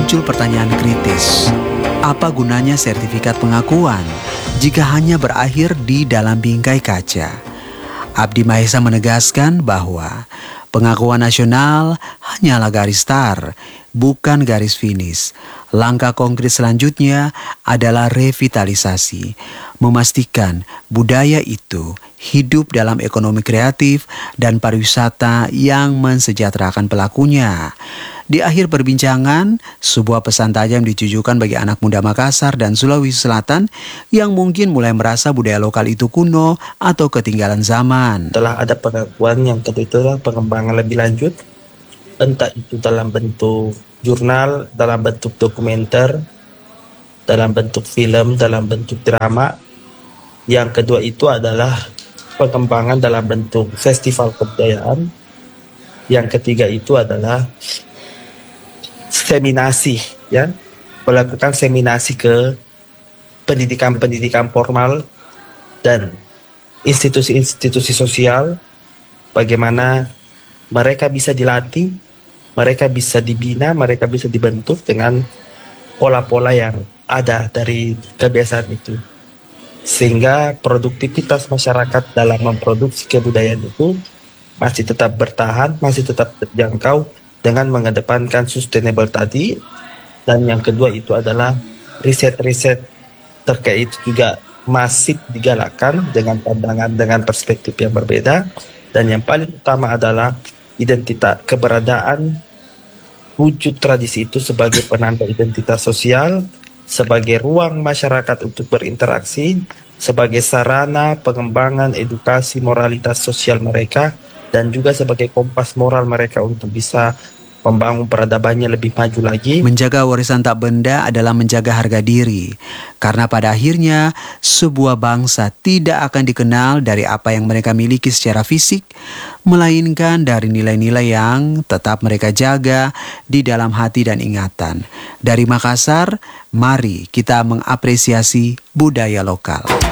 muncul pertanyaan kritis. Apa gunanya sertifikat pengakuan jika hanya berakhir di dalam bingkai kaca? Abdi Mahesa menegaskan bahwa pengakuan nasional hanyalah garis start, bukan garis finish. Langkah konkret selanjutnya adalah revitalisasi, memastikan budaya itu hidup dalam ekonomi kreatif dan pariwisata yang mensejahterakan pelakunya. Di akhir perbincangan, sebuah pesan tajam ditujukan bagi anak muda Makassar dan Sulawesi Selatan yang mungkin mulai merasa budaya lokal itu kuno atau ketinggalan zaman. Telah ada pengakuan yang kedua itu adalah pengembangan lebih lanjut, entah itu dalam bentuk jurnal, dalam bentuk dokumenter, dalam bentuk film, dalam bentuk drama. Yang kedua itu adalah pengembangan dalam bentuk festival kebudayaan. Yang ketiga itu adalah seminasi, ya, melakukan seminasi ke pendidikan-pendidikan formal dan institusi-institusi sosial, bagaimana mereka bisa dilatih, mereka bisa dibina, mereka bisa dibentuk dengan pola-pola yang ada dari kebiasaan itu. Sehingga produktivitas masyarakat dalam memproduksi kebudayaan itu masih tetap bertahan, masih tetap terjangkau dengan mengedepankan sustainable tadi. Dan yang kedua itu adalah riset-riset terkait juga masif digalakkan dengan pandangan, dengan perspektif yang berbeda. Dan yang paling utama adalah identitas, keberadaan wujud tradisi itu sebagai penanda identitas sosial, sebagai ruang masyarakat untuk berinteraksi, sebagai sarana pengembangan edukasi moralitas sosial mereka, dan juga sebagai kompas moral mereka untuk bisa membangun peradabannya lebih maju lagi. Menjaga warisan tak benda adalah menjaga harga diri. Karena pada akhirnya sebuah bangsa tidak akan dikenal dari apa yang mereka miliki secara fisik, melainkan dari nilai-nilai yang tetap mereka jaga di dalam hati dan ingatan. Dari Makassar, mari kita mengapresiasi budaya lokal.